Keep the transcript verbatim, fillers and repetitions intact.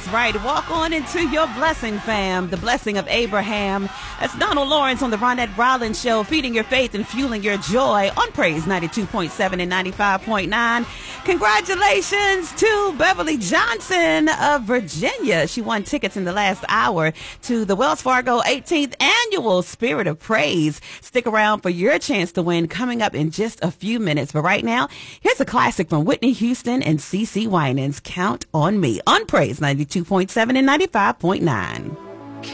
That's right. Walk on into your blessing, fam. The blessing of Abraham. That's Donald Lawrence on the Ronette Rollins Show, feeding your faith and fueling your joy on Praise ninety-two point seven and ninety-five point nine. Congratulations to Beverly Johnson of Virginia. She won tickets in the last hour to the Wells Fargo eighteenth Annual Spirit of Praise. Stick around for your chance to win coming up in just a few minutes. But right now, here's a classic from Whitney Houston and CeCe Winans, Count on Me, on Praise ninety-two point seven and ninety-five point nine.